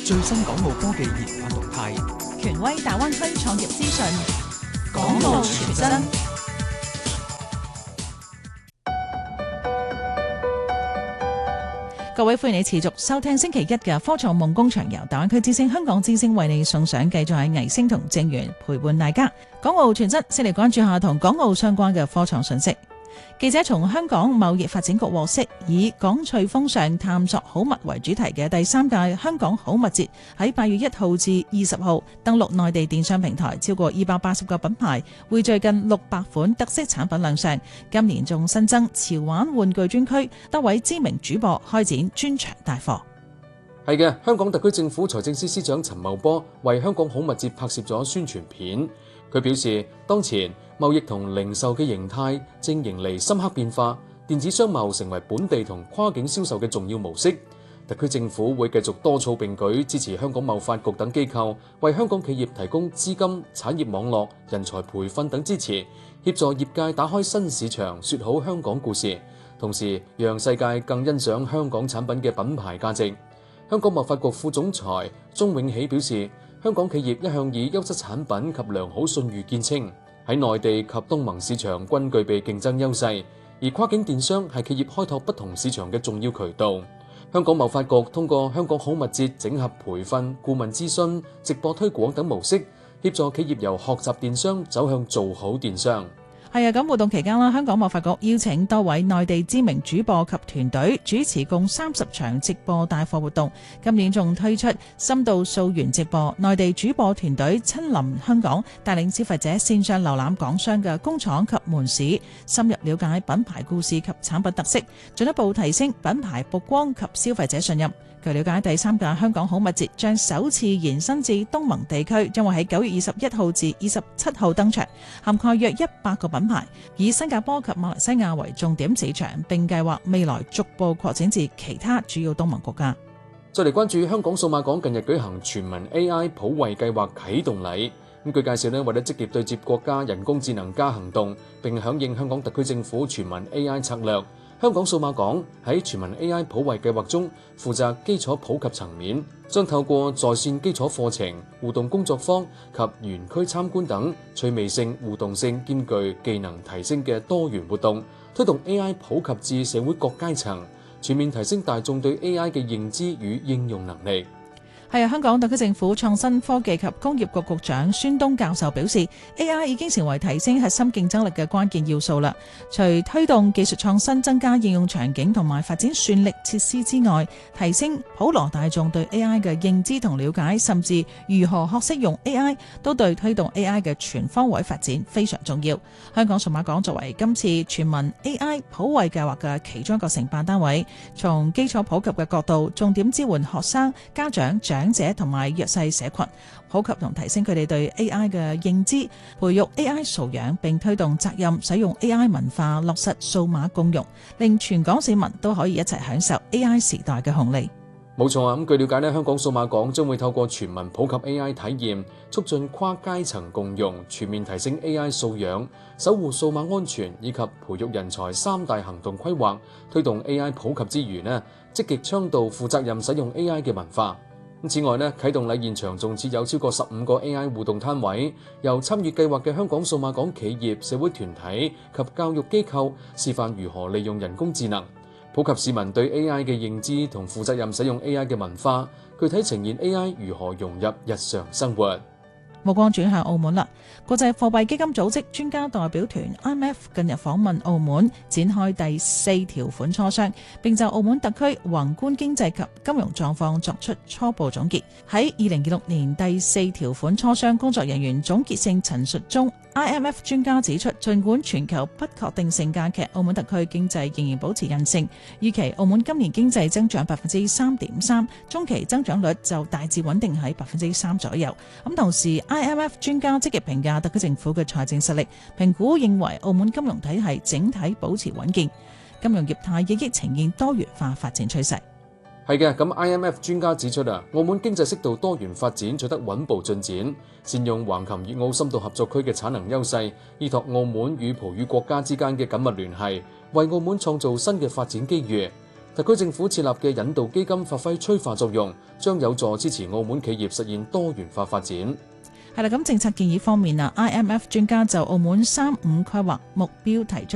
最新港澳科技研發動態， 權威大灣區創業資訊， 港澳傳真。 各位歡迎你持續收聽星期一嘅科創夢工場，由大灣區之聲、香港之聲為你送上，繼續喺藝星同正源陪伴大家。港澳傳真先嚟關注下同港澳相關嘅科創信息。記者從香港貿易發展局獲悉，以港趣風尚探索好物為主題嘅第3屆香港好物節喺8月1號至20號登陸內地電商平台，超過280個品牌匯聚近600款特色產品亮相。今年仲新增潮玩玩具專區，多位知名主播開展專場帶貨。 係嘅，香港特區政府財政司司長陳茂波為香港好物節拍攝咗宣傳片。佢表示，當前貿易同零售嘅形態正迎嚟深刻變化，電子商貿成為本地同跨境銷售嘅重要模式。特區政府會繼續多措並舉，支持香港貿發局等機構，為香港企業提供資金、產業網絡、人才培訓等支持，協助業界打開新市場，說好香港故事，同時讓世界更欣賞香港產品嘅品牌價值。香港貿發局副總裁鍾永喜表示，香港企業一向以優質產品及良好信譽見稱，喺內地及東盟市場均具備競爭優勢，而跨境電商係企業開拓不同市場嘅重要渠道。香港貿發局通過香港好物節整合培訓、顧問諮詢、直播推廣等模式，協助企業由學習電商走向做好電商。 係啊，咁活動期間啦，香港貿發局邀請多位內地知名主播及團隊主持共30場直播帶貨活動。今年仲推出深度溯源直播，內地主播團隊親臨香港，帶領消費者線上瀏覽港商嘅工廠及門市，深入了解品牌故事及產品特色，進一步提升品牌曝光及消費者信任。據了解，第3屆香港好物節將首次延伸至東盟地區，將會喺9月21號至27號登場，涵蓋約100個品牌，以新加坡及馬來西亞為重點市場，並計劃未來逐步擴展至其他主要東盟國家。 再嚟關注香港數碼港近日舉行全民 AI 普惠計劃啟動禮。據介紹咧，為咗積極對接國家人工智能加行動，並響應香港特區政府全民 AI 策略，香港數碼港喺全民 AI 普惠計劃中負責基礎普及層面，將透過在線基礎課程、互動工作坊及園區參觀等趣味性、互動性兼具技能提升嘅多元活動，推動 AI 普及至社會各階層，全面提升大眾對 AI 嘅認知與應用能力。 係香港特區政府創新科技及工業局局長孫東教授表示， AI 已經成為提升核心競爭力嘅關鍵要素啦。除推動技術創新、增加應用場景同埋發展算力設施之外，提升普羅大眾對 AI 嘅認知同了解，甚至如何學識用 AI， 都對推動 AI 嘅全方位發展非常重要。香港數碼港作為今次全民 AI 普惠計劃嘅其中一個承辦單位，從基礎普及嘅角度，重點支援學生、家長者同埋弱勢社群，普及同提升佢哋對 AI 嘅認知，培育 AI 素養，並推動責任使用 AI 文化，落實數碼共融，令全港市民都可以一齊享受 AI 時代嘅紅利。 冇錯啊！據了解咧，香港數碼港將會透過全民普及 AI 體驗，促進跨階層共融，全面提升 AI 素養，守護數碼安全以及培育人才3大行動規劃，推動 AI 普及之餘咧，積極倡導負責任使用 AI 嘅文化。此外咧，啟動禮現場仲設有超過15個 AI 互動攤位，由參與計劃嘅香港數碼港企業、社會團體及教育機構示範如何利用人工智能，普及市民對 AI 嘅認知同負責任使用 AI 嘅文化，具體呈現 AI 如何融入日常生活。 目光轉向澳門啦，國際貨幣基金組織專家代表團 IMF 近日訪問澳門，展開第4條款磋商，並就澳門特區宏觀經濟及金融狀況作出初步總結。喺2026年第4條款磋商工作人員總結性陳述中，IMF 專家指出，儘管全球不確定性加劇，澳門特區經濟仍然保持韌性，預期澳門今年經濟增長3.3%，中期增長率就大致穩定喺3%左右。咁同時，IMF 專家積極評價特區政府嘅財政實力，評估認為澳門金融體系整體保持穩健，金融業態亦呈現多元化發展趨勢。 係嘅，咁 IMF 專家指出澳門經濟適度多元發展取得穩步進展，善用橫琴粵澳深度合作區嘅產能優勢，依託澳門與葡語國家之間嘅緊密聯繫，為澳門創造新嘅發展機遇。 特區政府設立嘅引導基金發揮催化作用，將有助支持澳門企業實現多元化發展。 係啦，咁政策建議方面啊，IMF 專家就澳門3-5規劃目標提出